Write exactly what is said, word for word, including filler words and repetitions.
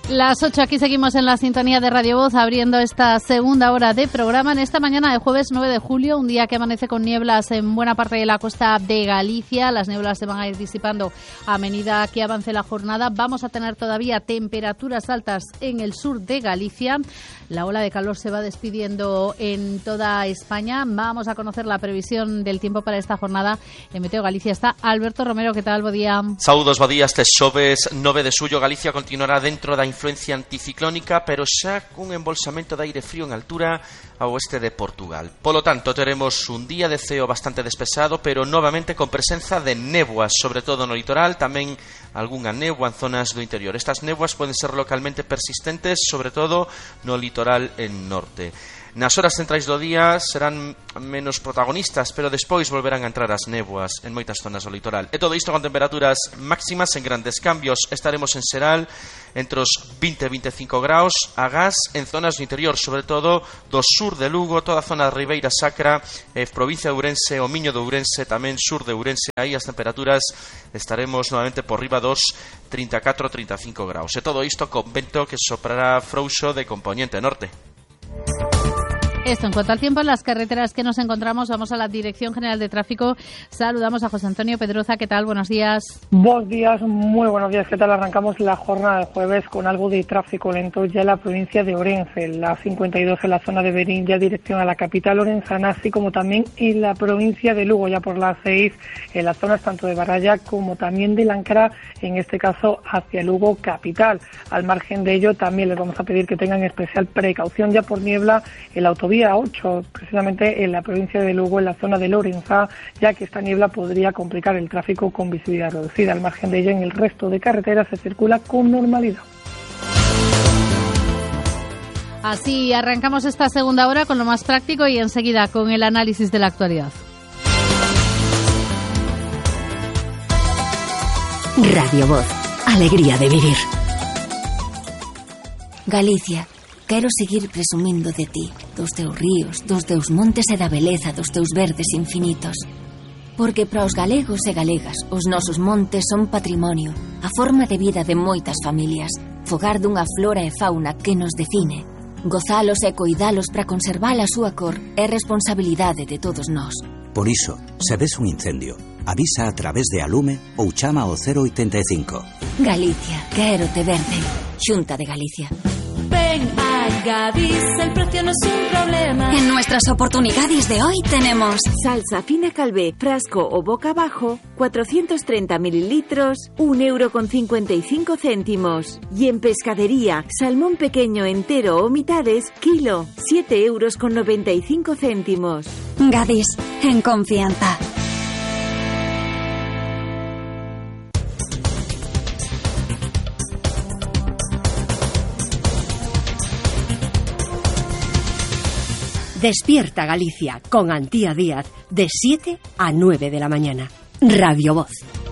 Las ocho, aquí seguimos en la sintonía de Radio Voz, abriendo esta segunda hora de programa en esta mañana de jueves nueve de julio, un día que amanece con nieblas en buena parte de la costa de Galicia. Las nieblas se van a ir disipando a medida que avance la jornada. Vamos a tener todavía temperaturas altas en el sur de Galicia. La ola de calor se va despidiendo en toda España. Vamos a conocer la previsión del tiempo para esta jornada. En Meteo Galicia está Alberto Romero. ¿Qué tal? Bo día. Saúdos, bo día. Este xoves nove de xullo Galicia continuará dentro da influencia anticiclónica, pero xa cun embolsamento de aire frío en altura ao oeste de Portugal. Polo tanto, teremos un día de ceo bastante despexado, pero novamente con presenza de néboas, sobre todo no litoral, tamén algunha néboa en zonas do interior. Estas néboas poden ser localmente persistentes, sobre todo no litoral en norte. Nas horas centrais do día serán menos protagonistas, pero despois volverán a entrar as néboas en moitas zonas do litoral. E todo isto con temperaturas máximas en grandes cambios. Estaremos en xeral entre os vinte e veinticinco graus a gas en zonas do interior, sobre todo do sur de Lugo, toda a zona de Ribeira Sacra, eh, provincia de Ourense, o Miño de Ourense, tamén sur de Ourense. Aí as temperaturas estaremos novamente por riba dos trinta e catro a trinta e cinco graus. E todo isto con vento que soprará frouxo de componente norte. Esto en cuanto al tiempo, en las carreteras que nos encontramos, vamos a la Dirección General de Tráfico. Saludamos a José Antonio Pedroza. ¿Qué tal? Buenos días. Buenos días, muy buenos días. ¿Qué tal? Arrancamos la jornada de jueves con algo de tráfico lento ya en la provincia de Ourense, la cincuenta y dos en la zona de Verín, ya dirección a la capital orensana, así como también en la provincia de Lugo, ya por las seis, en las zonas tanto de Baralla como también de Lancara, en este caso hacia Lugo capital. Al margen de ello, también les vamos a pedir que tengan especial precaución ya por niebla en la autovía ocho, precisamente en la provincia de Lugo, en la zona de Lorenza, ya que esta niebla podría complicar el tráfico con visibilidad reducida. Al margen de ello, en el resto de carreteras se circula con normalidad. Así arrancamos esta segunda hora con lo más práctico y enseguida con el análisis de la actualidad. Radio Voz, alegría de vivir. Galicia, quero seguir presumindo de ti, dos teus ríos, dos teus montes e da beleza dos teus verdes infinitos. Porque para os galegos e galegas, os nosos montes son patrimonio, a forma de vida de moitas familias, fogar dunha flora e fauna que nos define. Gozalos e coidalos para conservar a súa cor é responsabilidade de todos nós. Por iso, se ves un incendio, avisa a través de Alume ou chama ao cero oitenta e cinco. Galicia, quero te verde. Xunta de Galicia. Ven a Gadis, el precio no es un problema. En nuestras oportunidades de hoy tenemos salsa fina Calvé, frasco o boca abajo, cuatrocientos treinta mililitros, un euro con cincuenta y cinco céntimos. Y en pescadería, salmón pequeño entero o mitades, kilo, siete euros con noventa y cinco céntimos. Gadis, en confianza. Despierta Galicia con Antía Díaz de siete a nueve de la mañana. Radio Voz.